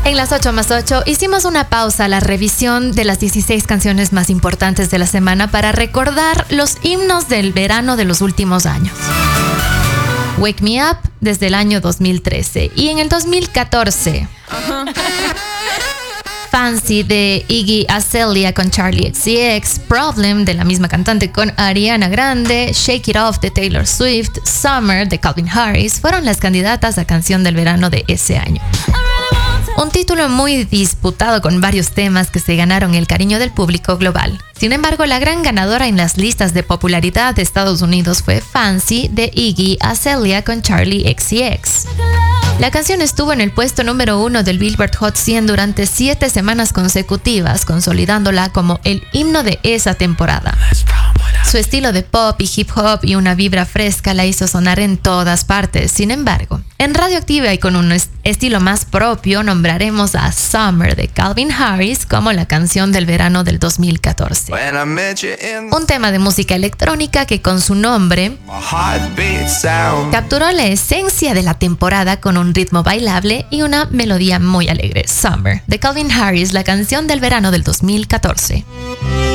En las 8 más 8 hicimos una pausa a la revisión de las 16 canciones más importantes de la semana para recordar los himnos del verano de los últimos años. Wake Me Up desde el año 2013 y en el 2014 Fancy de Iggy Azalea con Charlie XCX, Problem de la misma cantante con Ariana Grande, Shake It Off de Taylor Swift, Summer de Calvin Harris fueron las candidatas a canción del verano de ese año. Un título muy disputado con varios temas que se ganaron el cariño del público global. Sin embargo, la gran ganadora en las listas de popularidad de Estados Unidos fue Fancy de Iggy Azalea con Charlie XCX. La canción estuvo en el puesto número 1 del Billboard Hot 100 durante 7 semanas consecutivas, consolidándola como el himno de esa temporada. Su estilo de pop y hip hop y una vibra fresca la hizo sonar en todas partes. Sin embargo, en Radioactiva y con un estilo más propio, nombraremos a Summer de Calvin Harris como la canción del verano del 2014. Un tema de música electrónica que con su nombre capturó la esencia de la temporada con un ritmo bailable y una melodía muy alegre. Summer de Calvin Harris, la canción del verano del 2014.